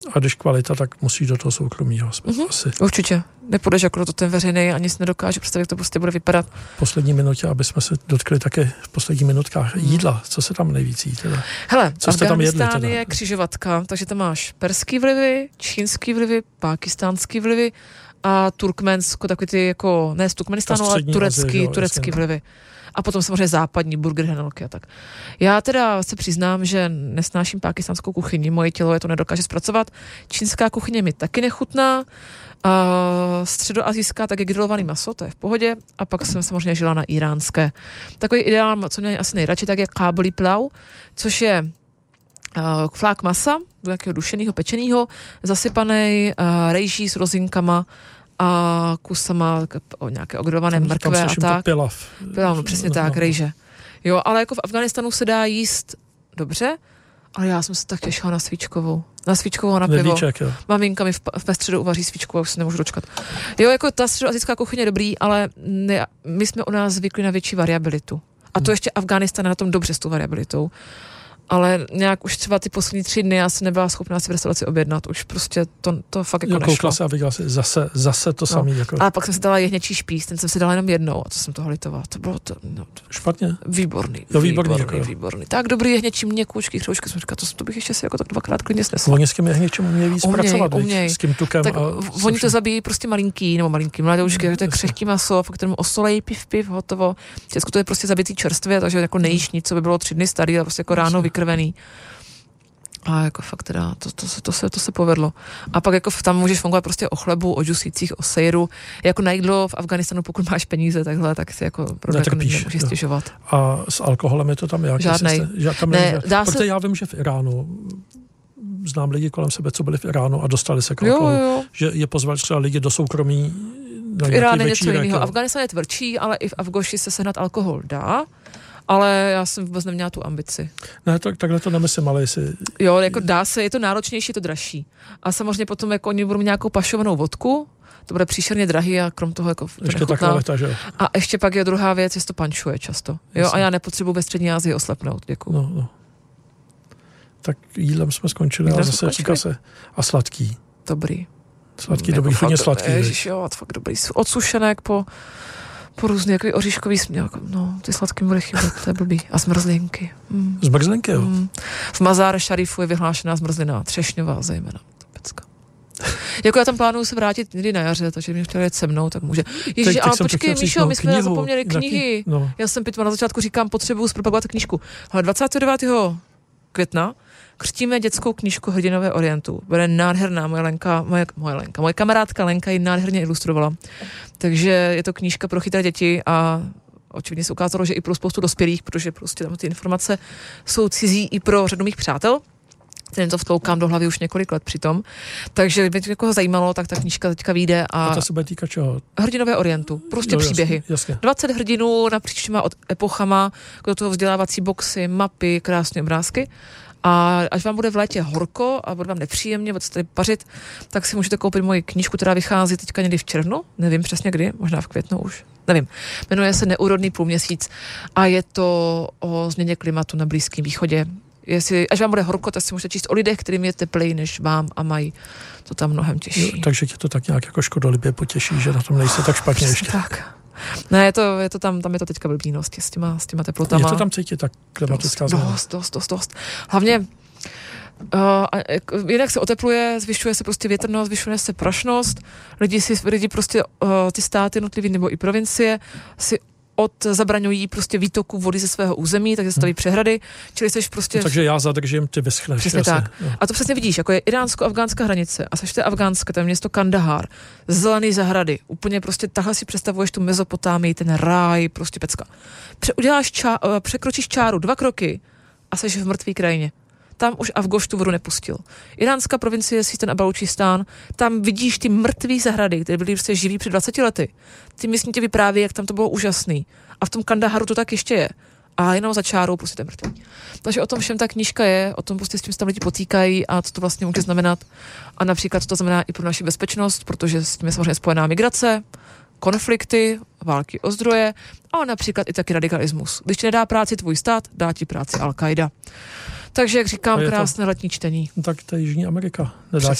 A když kvalita, tak musíš do toho soukromího. Asi. Určitě. Nepůjdeš jako to ten veřejný, ani si nedokáže představit, jak to prostě bude vypadat. V poslední minutě, aby jsme se dotkli také v posledních minutkách jídla. Co se tam nejvíc jí teda? Hele, co jste tam jedli Afghánistán je křižovatka, takže tam máš perský vlivy, čínský vlivy, pákistánský vlivy a Turkmensko, takový ty jako, ne z Turkmenistánu, ale turecký vlivy. A potom samozřejmě západní burger, hranolky a tak. Já teda se přiznám, že nesnáším pákistánskou kuchyni, moje tělo je to nedokáže zpracovat. Čínská kuchyně mi taky nechutná. A středoazijská, tak je grilovaný maso, to je v pohodě. A pak jsem samozřejmě žila na iránské. Takový ideál, co mě asi nejradši, tak je kábulí plau, což je flák masa, do nějakého dušeného, pečeného, zasypaný rejží s rozinkama a kusama nějaké ogrilované mrkve a tak. Pilav, no, přesně tak, rejže. Jo, ale jako v Afghánistánu se dá jíst dobře, ale já jsem se tak těšila na svíčkovou. Na svíčkovou, na pivo. Nedvíček, jo. Maminka mi ve středu uvaří svíčkovou, už se nemůžu dočkat. Jo, jako ta středoazijská kuchyně je dobrý, ale my jsme u nás zvykli na větší variabilitu. A to ještě Afghánistán je na tom dobře s tou variabilitou. Ale nějak už třeba ty poslední 3 dny já jsem nebyla schopná si v restauraci objednat. Už prostě to fakt jako nešlo. Koukla se a viděla si zase to samý. Jako. Ale pak jsem si dala jehněčí špíz, ten jsem si dala jenom jednou a to jsem toho litovala. To bylo to. Špatně? Výborný. Výborný. Tak dobrý jehněčí měkoučky, kroužky, jsem říkala, to bych ještě si jako tak 2krát klidně snesla. Oni s tím jehněčím umějí víc pracovat, s tím tukem. Tak oni to zabíjí prostě malinký mladoučky, to je křehký maso, fakt tomu osolejí, piv, hotovo. V Česku to je prostě zabitý čerstvě, takže jako nejíš nic, co by bylo 3 dny starý, a prostě jako ráno vykrvený. A jako fakt teda, to se povedlo. A pak jako tam můžeš fungovat prostě o chlebu, o džusících, o sejru. Jako na jídlo v Afghánistánu, pokud máš peníze takhle, tak si jako nemůžeš stěžovat. A s alkoholem je to tam jak? Žádnej. Protože já vím, že v Iránu znám lidi kolem sebe, co byli v Iránu a dostali se k alkoholu. Jo. Že je pozvali třeba lidi do soukromí na v Iránu je něco jiného. Afghánistán je tvrdší, ale i v Afgoši se sehnat alkohol dá. Ale já jsem vůbec neměla tu ambici. Ne, takhle to nemyslím, ale jestli... Jo, jako dá se, je to náročnější, je to dražší. A samozřejmě potom jako oni budou mít nějakou pašovanou vodku, to bude příšerně drahý a krom toho jako ještě taková leta, že jo. A ještě pak je druhá věc, jestli to pančuje často. Jo, a já nepotřebuji ve střední Asii oslepnout, děkuju. No. Tak jídlem jsme skončili, ale zase říká se a sladký. Dobrý. Sladký, dobrý, hodně sladký. Ježiš, jo, fakt dobrý. Od sušenek po různý jako oříškový směr, no, ty sladký bude chybět, to je blbý. A zmrzlinky. Zmrzlinky, jo? V Mazar Šarifu je vyhlášená zmrzlina, třešňová zejména. Pecka. Jako já tam plánuju se vrátit někdy na jaře, takže mě chtěla jet se mnou, tak může. Ježiš, ale počkej, Míšo, my jsme zapomněli knihy. No. Já jsem pitva na začátku říkám, potřebuju zpropagovat knížku. Ale 29. května křtíme dětskou knížku Hrdinové Orientu. Bude nádherná, moje kamarádka Lenka ji nádherně ilustrovala. Takže je to knížka pro chytré děti a očividně se ukázalo, že i pro spoustu dospělých, protože prostě tam ty informace jsou cizí i pro řadu mých přátel. Ten to vtloukám do hlavy už několik let přitom. Takže by to jako zajímalo, tak ta knížka teďka vyjde. A to se bude týkat čeho? Hrdinové Orientu. Prostě příběhy. Jasně. 20 hrdinů napříč těma epochama, do toho vzdělávací boxy, mapy, krásné obrázky. A až vám bude v létě horko a bude vám nepříjemně, budete tady pařit, tak si můžete koupit moji knížku, která vychází teďka někdy v červnu, nevím přesně kdy, možná v květnu už, nevím. Jmenuje se Neúrodný půlměsíc a je to o změně klimatu na Blízkém východě. Až vám bude horko, tak si můžete číst o lidech, kterým je teplej než vám a mají to tam mnohem těžší. Jo, takže tě to tak nějak jako škodolibě potěší, že na tom nejste tak špatně ještě. Tak. Ne, je to tam je to teďka blbínost s těma teplotama. Je to tam cítit, tak klimatická změna. Dost. Hlavně jinak se otepluje, zvyšuje se prostě větrnost, zvyšuje se prašnost, lidi prostě ty státy jednotlivý nebo i provincie si zabraňují prostě výtoku vody ze svého území, takže staví přehrady, čili jsi prostě... No, takže já zadržím, ty vyschneš. Přesně tak. No. A to přesně vidíš, jako je iránsko-afgánská hranice a seš to afgánské, to je město Kandahar, zelený zahrady, úplně prostě takhle si představuješ tu Mezopotámii, ten ráj, prostě pecka. Překročíš čáru 2 kroky a seš v mrtvý krajině. Tam už Afgoš tu vodu nepustil. Iránská provincie Sistan a Balučistán, tam vidíš ty mrtvý zahrady, které byly prostě živí před 20 lety. Ty místní tě vypráví, jak tam to bylo úžasný. A v tom Kandaharu to tak ještě je. A jenom za čárou prostě to je mrtvý. Takže o tom všem ta knížka je, o tom prostě s tím se tam lidi potýkají a co to vlastně může znamenat. A například to znamená i pro naši bezpečnost, protože s tím je samozřejmě spojená migrace, konflikty, války o zdroje, ale například i taky radikalismus. Když ti nedá práci tvůj stát, dá ti práci Al-Qaida. Takže, jak říkám, krásné letní čtení. Tak to je Jižní Amerika. Nedá